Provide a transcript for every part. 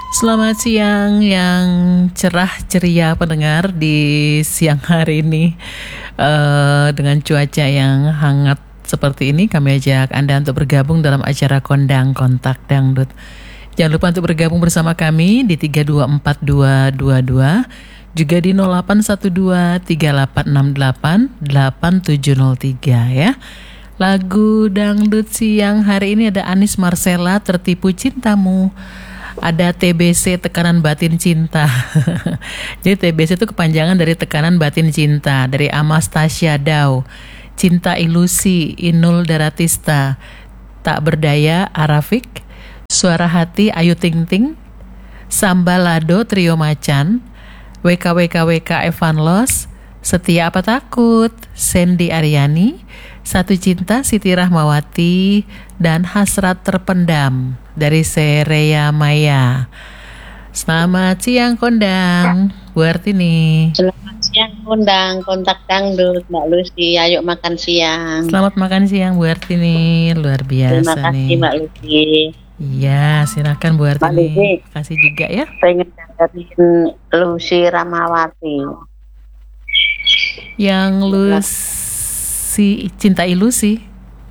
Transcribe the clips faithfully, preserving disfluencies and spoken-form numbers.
Selamat siang yang cerah ceria pendengar di siang hari ini. Eh, dengan cuaca yang hangat seperti ini, kami ajak Anda untuk bergabung dalam acara Kondang Kontak Dangdut. Jangan lupa untuk bergabung bersama kami di tiga dua empat dua dua dua, juga di nol delapan satu dua tiga delapan enam delapan delapan tujuh nol tiga ya. Lagu dangdut siang hari ini ada Anis Marcella, Tertipu Cintamu. Ada T B C, Tekanan Batin Cinta. Jadi T B C itu kepanjangan dari Tekanan Batin Cinta, dari Amastasia Dau. Cinta Ilusi, Inul Daratista. Tak Berdaya, Arafik. Suara Hati, Ayu Ting Ting. Sambalado, Trio Macan. W K W K W K Evan Los. Setia Apa Takut, Sandy Aryani. Satu Cinta, Siti Rahmawati. Dan Hasrat Terpendam dari Serea Maya. Selamat siang Kondang, Bu Artini. Selamat siang Kondang, kontak dangdut Mbak Lucy. Ayo makan siang. Selamat makan siang Bu Artini, luar biasa. Terima kasih nih. Mbak Lucy. Iya, silakan Bu Artini. Terima kasih juga ya. Pengen dengerin Lucy Ramawati. Yang Lucy Cinta Ilusi.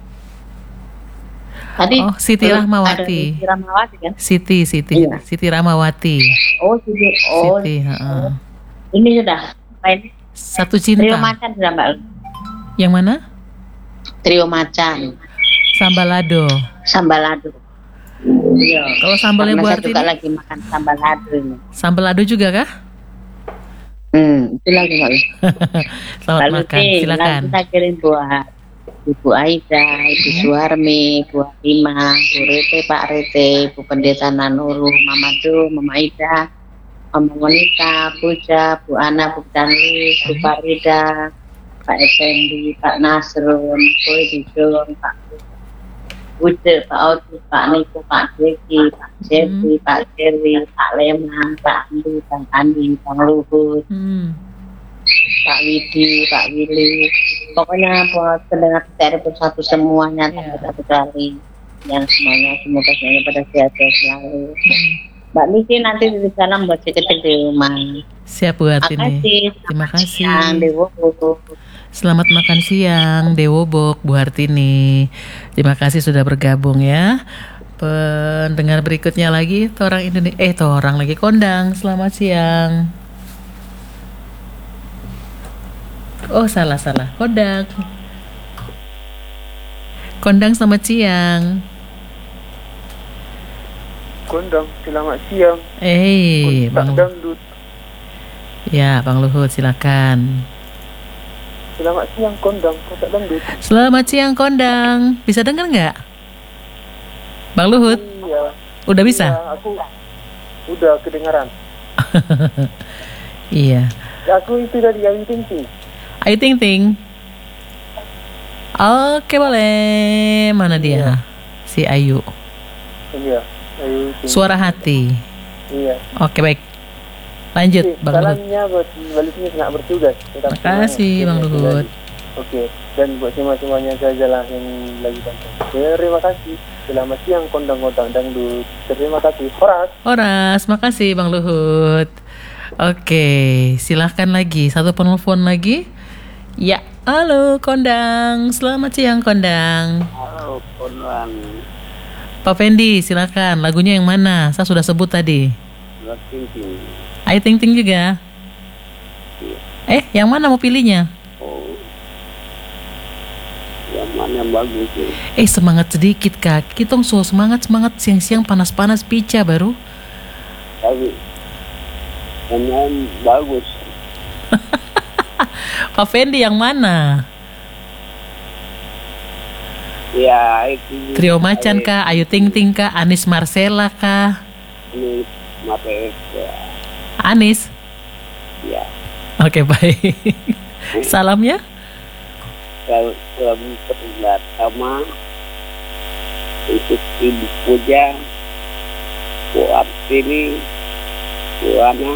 Tadi oh, Siti Rahmawati. Siti Rahmawati kan? Siti, Siti, iya. Siti Rahmawati. Oh, Siti. Oh, Siti, oh. Ini sudah. Ini Satu Cinta. Trio Macan sudah Mbak. Yang mana? Trio Macan. Sambalado. Sambalado. Iya. Kalau sambalnya Bu Artini? Saya juga lagi makan sambalado ini. Sambalado juga kah? Hmm, itu lagi Mbak. Selamat Mbak makan, Lucy, silakan. Kita kirim buat Ibu Aida, Ibu hmm. Suharmi, Bu Halimah, Bu Rete, Pak Rete, Bu Pendeta Nanuru, Mama Do, Mama Ida, Mama Monika, Puja, Bu Ana, Bu Danli, Bu Farida, Pak Effendi, Pak Nasrun, Bu Didong, Pak Bude, Pak Oti, Pak Niko, Pak Deki, Pak Jeffy, hmm. Pak Jerry, Pak Leman, Pak Andi, Bang Andi, Bang Luhut, hmm. Pak Widi, Pak Willy, pokoknya buat pendengar dari persatu semuanya tanpa satu kali, yang semuanya semoga semuanya pada sehat-sehat selalu. Hmm. Mbak Niki nanti titip salam buat si kecil di rumah. Siap buat ini. Terima kasih. Dewo. Selamat makan siang Dewo Bok, Bu Hartini. Terima kasih sudah bergabung ya. Pendengar berikutnya lagi Torang Indonesia, eh Torang lagi Kondang. Selamat siang. Oh salah salah Kondang. Kondang selamat siang. Kondang selamat siang. Eh Bang Dangdut. Ya Bang Luhut silakan. Selamat siang Kondang Kontak Dangdut. Selamat siang Kondang. Bisa dengar nggak Bang Luhut? Iya. Udah bisa? Iya, aku udah kedengaran. Iya. Aku itu dari Ayu Ting Ting. Ayu Ting Ting. Oke boleh. Mana dia? Iya. Si Ayu. Iya. Ayu Ting Ting. Suara Hati. Iya. Oke baik. Lanjut Oke, Bang Luhut. salamnya buat Balisnya sangat bertugas. Terima kasih Bang Luhut. Oke. Dan buat semua-semuanya saja lah yang lagi bantu. Terima kasih. Selamat siang Kondang-Kondang Dangdut. Terima kasih. Horas. Horas. Makasih Bang Luhut. Oke, silahkan lagi. Satu penelpon lagi. Ya, halo Kondang. Selamat siang Kondang. Halo Kondang. Pak Fendi, silakan. Lagunya yang mana? Saya sudah sebut tadi. Ayu Ting Ting. Ayu Ting Ting juga. Iya. Eh, yang mana mau pilihnya? Oh, yang mana yang bagus ya? Eh, semangat sedikit kak. Kita so semangat semangat siang-siang panas-panas pica baru. Tapi yang lain bagus. Pak Fendi yang mana? Ya itu. Trio Macan kah? Ayu Ting Ting kah? Anis Marcella kah? Ini materi ya. Anis. Ya. Oke baik. Salamnya? Kalau kami pertama untuk Ibu Puja, Bu Artini, Bu Ana,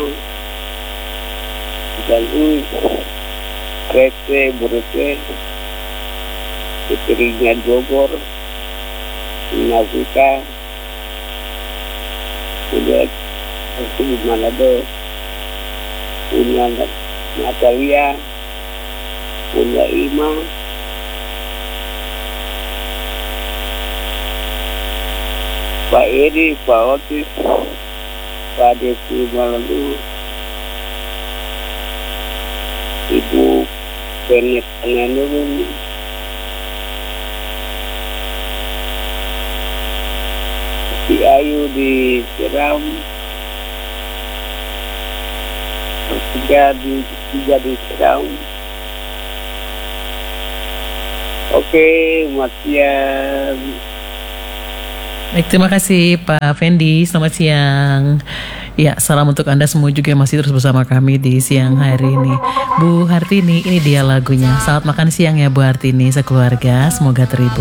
dan U, Rete, Bu Rete, istrinya Jogor, Nazika, sudah Aku di Manado. Punya Natalia. Punya Ima. Pak Eri, Pak Otis, Pak Desi Malandu, Ibu Benet Penganurun, Si Ayu di Seram, tiga di tiga di Seram. Oke, Mas siang. Baik, terima kasih Pak Fendi. Selamat siang. Ya, salam untuk Anda semua juga yang masih terus bersama kami di siang hari ini. Bu Hartini, ini dia lagunya. Selamat makan siang ya Bu Hartini sekeluarga. Semoga terhibur.